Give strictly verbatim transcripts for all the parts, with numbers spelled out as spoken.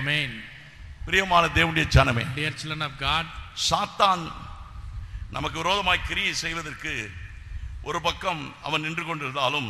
Amen. பிரியமான தேவனுடைய ஜனமே, Dear children of God, சாத்தான் நமக்கு விரோதமாய் கிரியை செய்வதற்கு ஒரு பக்கம் அவன் நின்று கொண்டிருந்தாலும்,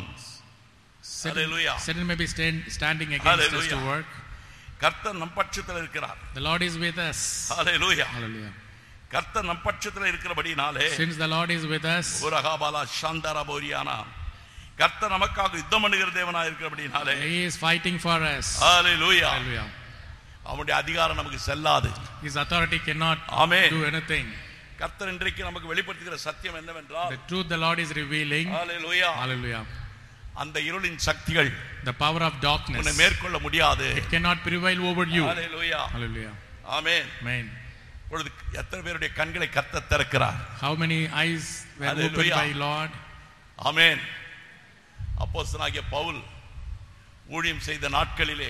Satan, Satan may be stand, standing against us to work. கர்த்தர் நம் பட்சத்தில் இருக்கிறார். The Lord is with us. Hallelujah. Hallelujah. கர்த்தர் நம் பட்சத்தில் இருக்கிறபடினாலே, since the Lord is with us, உரகாபாலா ஷாந்தரபோரியானா, கர்த்தர் நமக்காக யுத்தம் பண்ணுகிற தேவனாய் இருக்கிறபடினாலே, He is fighting for us. Hallelujah. Hallelujah. அவருடைய அதிகாரம் நமக்கு செல்லாது. His authority cannot Amen. do anything. கர்த்தர் இன்றைக்கு நமக்கு வெளிப்படுத்துகிற சத்தியம் என்னவென்றால், the truth the Lord is revealing, Hallelujah. Hallelujah, அந்த இருளின் சக்திகள், the power of darkness, உன்னை மேற்கொள்ள முடியாது. it cannot prevail over you. Hallelujah. Hallelujah. Amen. Amen. பொழுது எத்தனை பேருடைய கண்களை கர்த்தர் திறக்கிறார். How many eyes were opened by Lord? Amen. அப்போஸ்தலனாகிய பவுல் ஊழியம் செய்த நாட்களிலே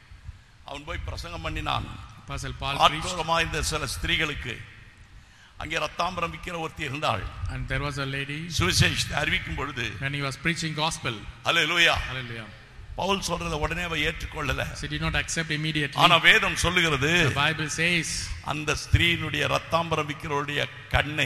அவன் போய் பிரசங்கம் பண்ணினான். Apostle Paul preached. ஆத்மீகமாய்ந்த சில ஸ்திரீகளுக்கு அங்கே ரத்தாம்பரம் விற்கிற ஒருத்தி இருந்தாள். And there was a lady, சுவிசேஷத்தை அறிவிக்கும் பொழுது, when he was preaching gospel, Hallelujah, Hallelujah, Pavul சொல்றத உடனே அவ ஏற்றுக்கொள்ளல. she did not accept immediately. ஆனா வேதம் சொல்லுகிறது, the Bible says, அந்த ஸ்திரீனுடைய ரத்தாம்பரம் விற்கிறவருடைய கண்ணை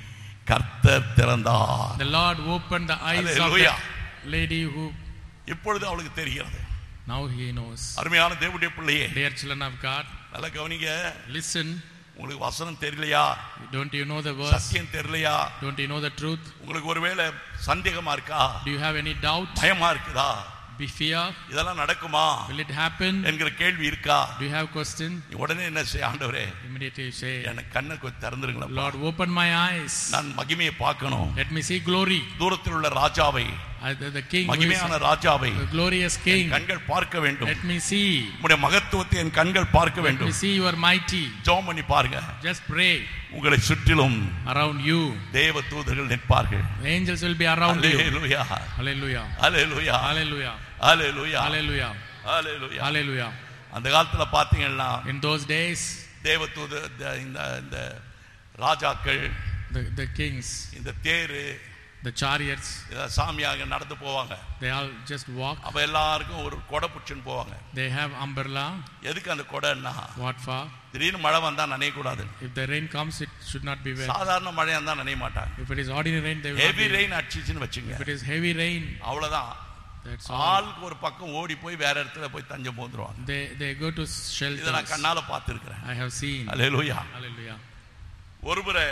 கர்த்தர் திறந்தார். the Lord opened the eyes Hallelujah. of the lady who, இப்பொழுது அவளுக்கு தெரிகிறது. now he knows. அருமையான தேவனுடைய பிள்ளையே, Dear children of God, நல்ல கவனிங்க. listen. உங்களுக்கு வசனம் தெரியலையா? Don't you know the verse? சத்தியம் தெரியலையா? Don't you know the truth? உங்களுக்கு ஒருவேளை சந்தேகமா இருக்கா? Do you have any doubt? பயமா இருக்குதா? Be fear? இதெல்லாம் நடக்குமா Will it happen? என்கிற கேள்வி இருக்கா? Do you have question? உடனே என்ன செய்ய, ஆண்டவரே Immediately say, எனக்கு கண்ணை கொஞ்சம் திறந்துருங்களா, Lord, open my eyes. நான் மகிமையை பார்க்கணும். Let me see glory. தூரத்தில் உள்ள ராஜாவை, Uh, the, the king, who is மகிமையான ராஜாவை the glorious king. கண்கள் பார்க்க வேண்டும். Let me see. உம்முடைய மகத்துவத்தை என் கண்கள் பார்க்க Let வேண்டும். me see you are mighty. ஜெபம் பண்ணி பாருங்க. Just pray. உங்களை சுற்றிலும் Around you, தேவ தூதர்கள் நிற்பார்கள். the angels will be around you. Hallelujah. Hallelujah. Hallelujah. Hallelujah. Hallelujah. Hallelujah. Hallelujah. Hallelujah. அந்த காலத்துல பாத்தீங்கன்னா, In those days, தேவ தூத இந்த இந்த ராஜாக்கள், the, the kings, இந்த தேரு, the chariots, இத சாமியாக நடந்து போவாங்க. they all just walk. அப்ப எல்லாருக்கும் ஒரு கொடை புடிச்சுன்னு போவாங்க. They have umbrella. எதுக்கு அந்த கொடைன்னா, What for? திடீர்னு மழை வந்தா நனைய கூடாது. If the rain comes, it should not be wet. சாதாரண மழையா இருந்தா நனைய மாட்டாங்க. If it is ordinary rain, they will heavy not be. Rain அடிச்சுன்னு வச்சுங்க, If it is heavy rain, அவ்வளவுதான். that's all. ஆளுக்கு ஒரு பக்கம் ஓடி போய் வேற இடத்துல போய் தஞ்சம் போந்துருவாங்க. They they go to இத shelters. நான் கண்ணால பார்த்திருக்கிறேன். I have seen. Hallelujah. Hallelujah. ஒருமுறை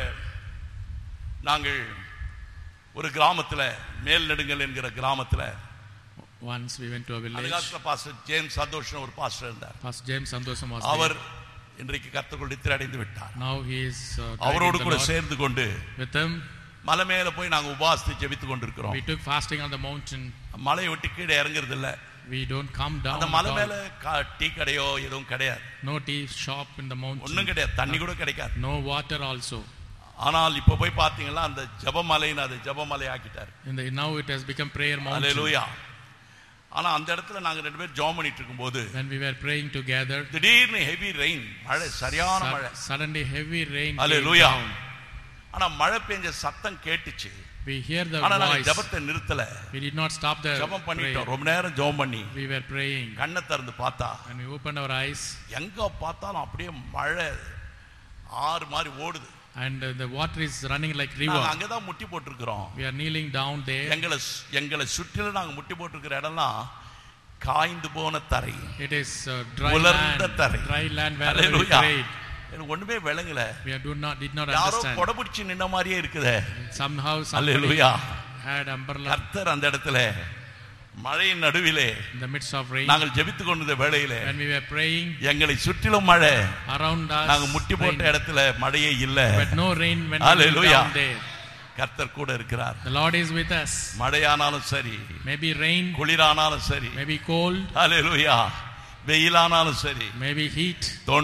நாங்கள் ஒரு கிராமத்துல, மேல் நெடுங்கல் என்கிற கிராமத்துல, Once we went to a அந்த village. காலத்துல பாஸ்டர் ஜேம்ஸ் சந்தோஷ் ஒரு பாஸ்டர் இருந்தார். Pastor James Santosam was our there. இன்றைக்கு கர்த்தருக்குள் நித்திரை அடைந்து விட்டார். Now he is uh, died அவரோடு in the கூட Lord. சேர்ந்து கொண்டு With him, மலை மேல போய் நாங்க உபாசித்து ஜெபித்துக் கொண்டிருக்கிறோம். we took fasting on the mountain. மலையை விட்டு கீழே இறங்குறது இல்ல. We don't come down. அந்த at மலை all. மேல கா- டீ கடையோ எதுவும் கிடையாது, No tea shop in the mountain. ஒண்ணும் கிடையாது, தண்ணி கூட கிடைக்காது. No water also. ஆனால் இப்ப போய் பாத்தீங்கன்னா அந்த ஜெபமலைன்னு அது ஜெபமலை ஆக்கிட்டார். In the, now it has become prayer mountain. அல்லேலூயா. ஆனா அந்த இடத்துல நாங்க ரெண்டு பேரும் ஜெபம் பண்ணிட்டு இருக்கும்போது When we were praying together, திடீர்னு ஹெவி ரெயின், மழை, சரியான su- மழை. suddenly heavy rain came அல்லேலூயா. down. ஆனா மழை பெஞ்ச சத்தம் கேட்டுச்சு. We hear the ஆனா நாங்க voice. ஜெபத்தை நிறுத்தல. We did not stop the ஜெபம் பண்ணிட்டோம். prayer. ரொம்ப நேரம் ஜெபம் பண்ணி We were praying. கண்ணை திறந்து பார்த்தா, When we opened our eyes, எங்க பார்த்தாலும் அப்படியே மழை ஆறு மாதிரி ஓடுது. and uh, the water is running like நாங்க river. அங்கதான் முட்டி போட்டிருக்கிறோம். We are kneeling down there. எங்களை எங்களை சுற்றிலும் நாங்க முட்டி போட்டிருக்கிற இடம்லாம் காய்ந்து போன தரை, It is uh, dry உலர்ந்த land. தரை. Dry land where we hallelujah. prayed. எனக்கு ஒண்ணுமே விளங்கல. We do not did not யாரோ understand. கொடை பிடிச்சு நின்ன மாதிரியே இருக்குதே. Somehow somebody hallelujah. had umbrella கர்த்தர் அந்த இடத்துல மழையின் நடுவிலே in the midst of rain. நாங்கள் ஜெபித்துக் கொண்டிருந்த வேளையிலே When we were praying, எங்களை சுற்றிலும் மழை, around us நாங்க முட்டி போட்ட rain. இடத்துல மழையே இல்ல. But no rain when we were Hallelujah. down there. கர்த்தர் கூட இருக்கிறார். The Lord is with us. மழையானாலும் சரி, Maybe rain, குளிரானாலும் சரி, maybe cold, அல்லேலூயா, வெயிலானாலும் சரி, maybe heat.